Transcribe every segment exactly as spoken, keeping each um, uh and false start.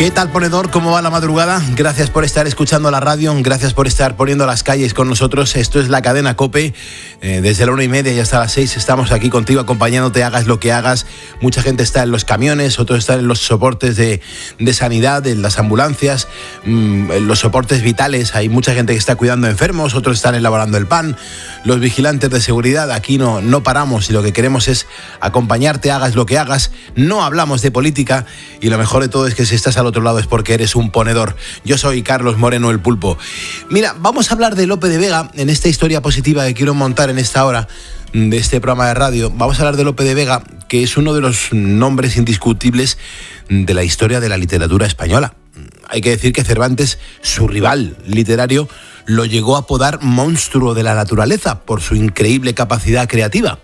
¿Qué tal, ponedor? ¿Cómo va la madrugada? Gracias por estar escuchando la radio, gracias por estar poniendo las calles con nosotros. Esto es la cadena COPE. Eh, desde la una y media y hasta las seis estamos aquí contigo acompañándote, hagas lo que hagas. Mucha gente está en los camiones, otros están en los soportes de, de sanidad, en las ambulancias, mmm, en los soportes vitales. Hay mucha gente que está cuidando enfermos, otros están elaborando el pan. Los vigilantes de seguridad, aquí no, no paramos y lo que queremos es acompañarte, hagas lo que hagas. No hablamos de política y lo mejor de todo es que si estás al otro lado es porque eres un ponedor. Yo soy Carlos Moreno, el Pulpo. Mira, vamos a hablar de Lope de Vega en esta historia positiva que quiero montar en esta hora de este programa de radio. Vamos a hablar de Lope de Vega, que es uno de los nombres indiscutibles de la historia de la literatura española. Hay que decir que Cervantes, su rival literario, lo llegó a apodar monstruo de la naturaleza por su increíble capacidad creativa.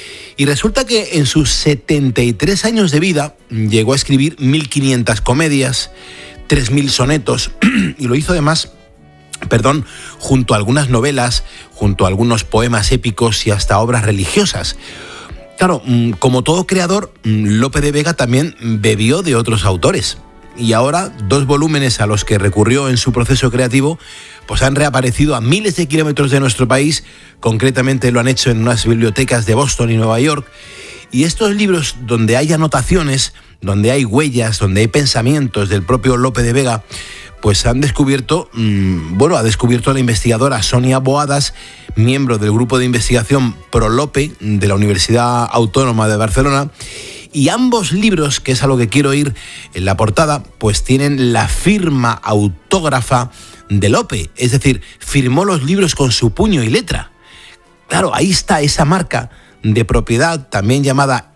Y resulta que en sus setenta y tres años de vida llegó a escribir mil quinientas comedias, tres mil sonetos y lo hizo además, perdón, junto a algunas novelas, junto a algunos poemas épicos y hasta obras religiosas. Claro, como todo creador, Lope de Vega también bebió de otros autores. Y ahora dos volúmenes a los que recurrió en su proceso creativo pues han reaparecido a miles de kilómetros de nuestro país. Concretamente lo han hecho en unas bibliotecas de Boston y Nueva York. Y estos libros, donde hay anotaciones, donde hay huellas, donde hay pensamientos del propio Lope de Vega, pues han descubierto, mmm, bueno, ha descubierto la investigadora Sonia Boadas, miembro del grupo de investigación ProLope de la Universidad Autónoma de Barcelona. Y ambos libros, que es a lo que quiero ir en la portada, pues tienen la firma autógrafa de Lope. Es decir, firmó los libros con su puño y letra. Claro, ahí está esa marca de propiedad, también llamada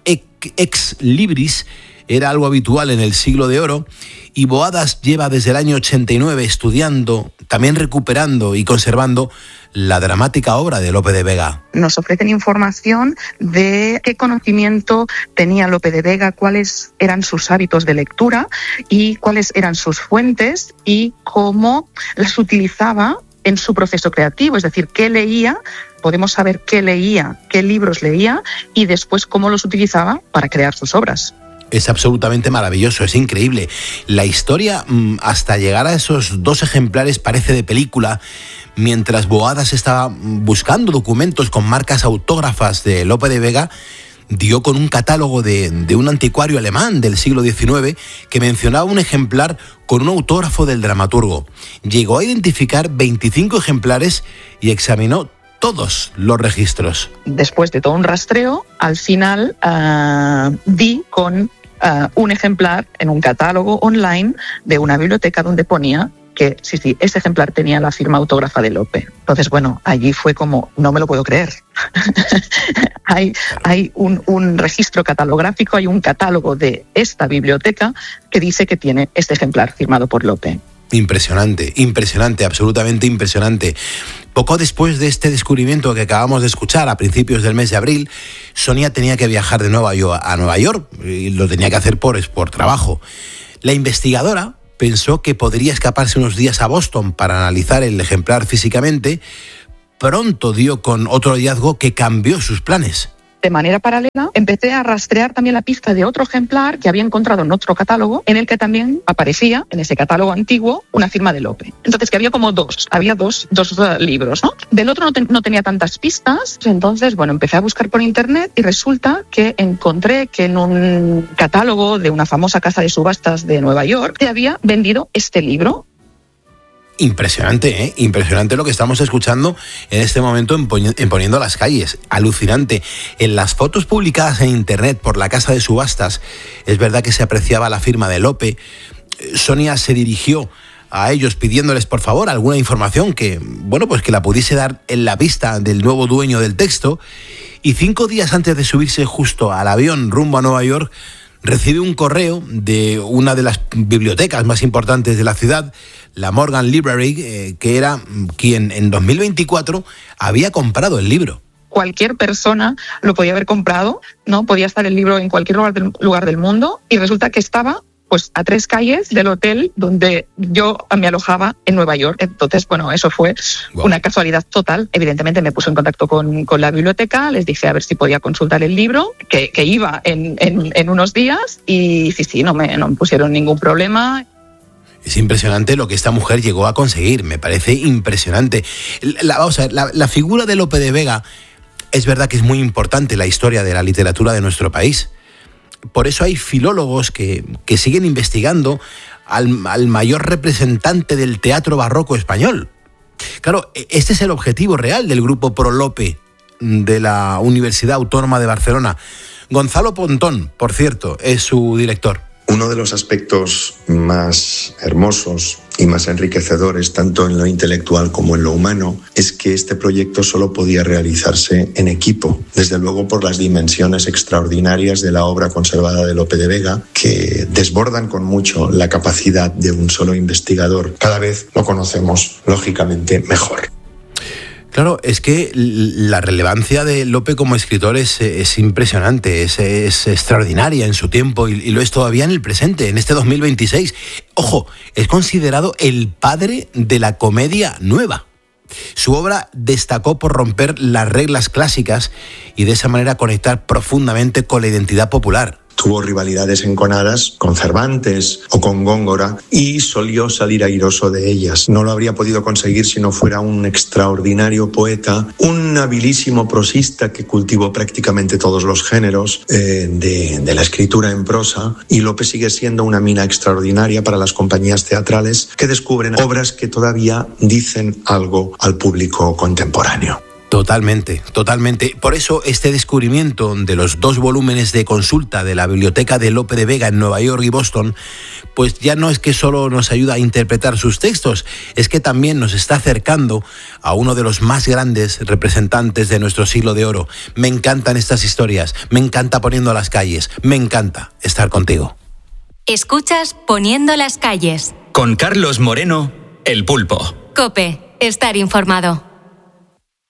ex libris, era algo habitual en el siglo de oro, y Boadas lleva desde el año ochenta y nueve estudiando, también recuperando y conservando la dramática obra de Lope de Vega. Nos ofrecen información de qué conocimiento tenía Lope de Vega, cuáles eran sus hábitos de lectura y cuáles eran sus fuentes y cómo las utilizaba en su proceso creativo, es decir, qué leía, podemos saber qué leía, qué libros leía y después cómo los utilizaba para crear sus obras. Es absolutamente maravilloso, es increíble. La historia, hasta llegar a esos dos ejemplares, parece de película. Mientras Boadas estaba buscando documentos con marcas autógrafas de Lope de Vega, dio con un catálogo de, de un anticuario alemán del siglo diecinueve que mencionaba un ejemplar con un autógrafo del dramaturgo. Llegó a identificar veinticinco ejemplares y examinó todos los registros. Después de todo un rastreo, al final uh, di con uh, un ejemplar en un catálogo online de una biblioteca donde ponía que sí, sí, ese ejemplar tenía la firma autógrafa de Lope. Entonces, bueno, allí fue como, no me lo puedo creer. hay hay un, un registro catalográfico, hay un catálogo de esta biblioteca que dice que tiene este ejemplar firmado por Lope. Impresionante, impresionante, absolutamente impresionante. Poco después de este descubrimiento que acabamos de escuchar a principios del mes de abril, Sonia tenía que viajar de nuevo a Nueva York y lo tenía que hacer por, por trabajo. La investigadora pensó que podría escaparse unos días a Boston para analizar el ejemplar físicamente. Pronto dio con otro hallazgo que cambió sus planes. De manera paralela, empecé a rastrear también la pista de otro ejemplar que había encontrado en otro catálogo, en el que también aparecía, en ese catálogo antiguo, una firma de Lope. Entonces, que había como dos, había dos, dos uh, libros, ¿no? Del otro no, te, no tenía tantas pistas, entonces, bueno, empecé a buscar por internet y resulta que encontré que en un catálogo de una famosa casa de subastas de Nueva York se había vendido este libro. Impresionante, ¿eh? Impresionante lo que estamos escuchando en este momento en, Poni- en Poniendo las Calles. Alucinante. En las fotos publicadas en internet por la casa de subastas, es verdad que se apreciaba la firma de Lope. Sonia se dirigió a ellos pidiéndoles, por favor, alguna información que, bueno, pues que la pudiese dar en la vista del nuevo dueño del texto. Y cinco días antes de subirse justo al avión rumbo a Nueva York, recibe un correo de una de las bibliotecas más importantes de la ciudad, la Morgan Library, eh, que era quien en dos mil veinticuatro había comprado el libro. Cualquier persona lo podía haber comprado, ¿no? Podía estar el libro en cualquier lugar del, lugar del mundo y resulta que estaba pues a tres calles del hotel donde yo me alojaba en Nueva York. Entonces, bueno, eso fue wow. una casualidad total. Evidentemente me puse en contacto con, con la biblioteca, les dije a ver si podía consultar el libro, que, que iba en, en, en unos días y sí, sí, no me, no me pusieron ningún problema. Es impresionante lo que esta mujer llegó a conseguir, me parece impresionante. La, vamos a ver, la, la figura de Lope de Vega es verdad que es muy importante en la historia de la literatura de nuestro país. Por eso hay filólogos que, que siguen investigando al, al mayor representante del teatro barroco español. Claro, este es el objetivo real del grupo Pro Lope de la Universidad Autónoma de Barcelona. Gonzalo Pontón, por cierto, es su director. Uno de los aspectos más hermosos y más enriquecedores, tanto en lo intelectual como en lo humano, es que este proyecto solo podía realizarse en equipo. Desde luego por las dimensiones extraordinarias de la obra conservada de Lope de Vega, que desbordan con mucho la capacidad de un solo investigador. Cada vez lo conocemos, lógicamente, mejor. Claro, es que la relevancia de Lope como escritor es, es impresionante, es, es extraordinaria en su tiempo y, y lo es todavía en el presente, en este dos mil veintiséis. Ojo, es considerado el padre de la comedia nueva. Su obra destacó por romper las reglas clásicas y de esa manera conectar profundamente con la identidad popular. Tuvo rivalidades enconadas con Cervantes o con Góngora y solió salir airoso de ellas. No lo habría podido conseguir si no fuera un extraordinario poeta, un habilísimo prosista que cultivó prácticamente todos los géneros eh, de, de la escritura en prosa, y Lope sigue siendo una mina extraordinaria para las compañías teatrales que descubren obras que todavía dicen algo al público contemporáneo. Totalmente, totalmente. Por eso este descubrimiento de los dos volúmenes de consulta de la biblioteca de Lope de Vega en Nueva York y Boston, pues ya no es que solo nos ayuda a interpretar sus textos, es que también nos está acercando a uno de los más grandes representantes de nuestro siglo de oro. Me encantan estas historias, me encanta Poniendo las calles, me encanta estar contigo. Escuchas Poniendo las calles. Con Carlos Moreno, El Pulpo. COPE, estar informado.